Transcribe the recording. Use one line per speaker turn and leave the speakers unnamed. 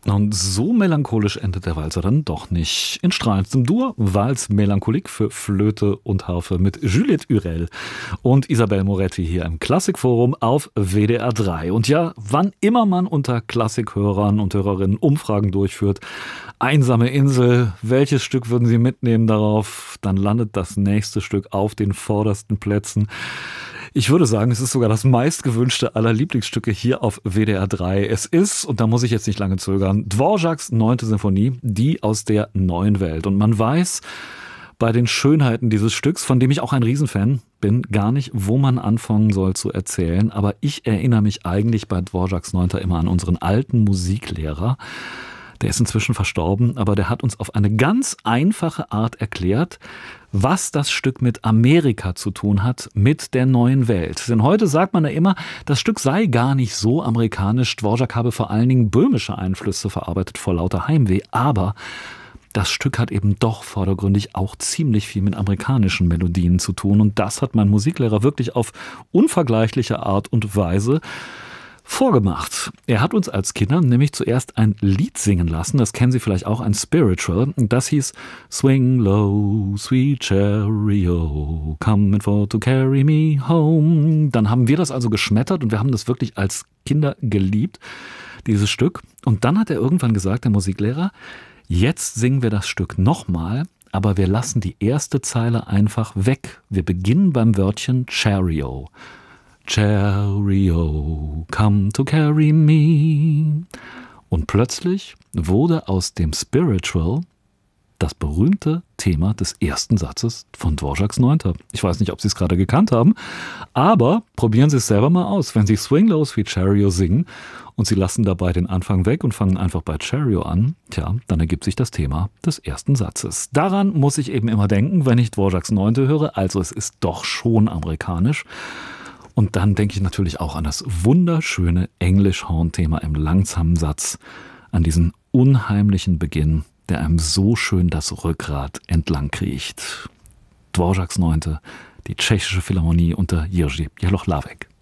Und so melancholisch endet der Walzer dann doch nicht. In strahlendem Dur Valse Melancholique für Flöte und Harfe mit Juliette Hurel und Isabelle Moretti hier im Klassikforum auf WDR 3. Und ja, wann immer man unter Klassikhörern und Hörerinnen Umfragen durchführt, einsame Insel, welches Stück würden Sie mitnehmen darauf? Dann landet das nächste Stück auf den vordersten Plätzen. Ich würde sagen, es ist sogar das meistgewünschte aller Lieblingsstücke hier auf WDR 3. Es ist, und da muss ich jetzt nicht lange zögern, Dvořáks 9. Sinfonie, die aus der neuen Welt. Und man weiß bei den Schönheiten dieses Stücks, von dem ich auch ein Riesenfan bin, gar nicht, wo man anfangen soll zu erzählen. Aber ich erinnere mich eigentlich bei Dvořáks 9. immer an unseren alten Musiklehrer. Der ist inzwischen verstorben, aber der hat uns auf eine ganz einfache Art erklärt, was das Stück mit Amerika zu tun hat, mit der neuen Welt. Denn heute sagt man ja immer, das Stück sei gar nicht so amerikanisch. Dvořák habe vor allen Dingen böhmische Einflüsse verarbeitet vor lauter Heimweh. Aber das Stück hat eben doch vordergründig auch ziemlich viel mit amerikanischen Melodien zu tun. Und das hat mein Musiklehrer wirklich auf unvergleichliche Art und Weise vorgemacht. Er hat uns als Kinder nämlich zuerst ein Lied singen lassen, das kennen Sie vielleicht auch, ein Spiritual, das hieß Swing low, sweet chariot, come and for to carry me home. Dann haben wir das also geschmettert und wir haben das wirklich als Kinder geliebt, dieses Stück. Und dann hat er irgendwann gesagt, der Musiklehrer, jetzt singen wir das Stück nochmal, aber wir lassen die erste Zeile einfach weg. Wir beginnen beim Wörtchen chariot. Chariot, come to carry me. Und plötzlich wurde aus dem Spiritual das berühmte Thema des ersten Satzes von Dvořáks 9. Ich weiß nicht, ob Sie es gerade gekannt haben, aber probieren Sie es selber mal aus. Wenn Sie Swing Low Sweet Chariot singen und Sie lassen dabei den Anfang weg und fangen einfach bei Chariot an, dann ergibt sich das Thema des ersten Satzes. Daran muss ich eben immer denken, wenn ich Dvořáks 9. höre, also es ist doch schon amerikanisch. Und dann denke ich natürlich auch an das wunderschöne English-Horn-Thema im langsamen Satz, an diesen unheimlichen Beginn, der einem so schön das Rückgrat entlang kriecht. Dvořáks 9., die tschechische Philharmonie unter Jiří Jalochlávek.